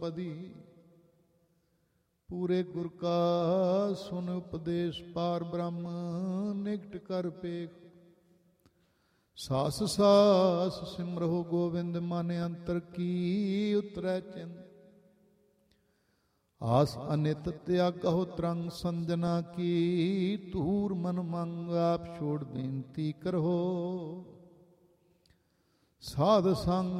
ਪਦੀ। ਪੂਰੇ ਗੁਰ ਕਾ ਸੁਨ ਉਪਦੇਸ਼, ਪਾਰ ਬ੍ਰਹਮ ਨਿਕਟ ਕਰ ਪੇਖ। ਸਾਸ ਸਾਸ ਸਿਮਰਹੁ ਗੋਬਿੰਦ, ਮਨ ਅੰਤਰ ਕੀ ਉਤਰੈ ਚਿੰਤ। ਆਸ ਅਨਿਤ ਤਿਆਗਹੁ ਤਰੰਗ, ਸੰਜਨਾ ਕੀ ਧੂਰ ਮਨ ਮੰਗ। ਆਪ ਛੋੜ ਬੇਨਤੀ ਕਰਹੁ, ਸਾਧ ਸੰਗ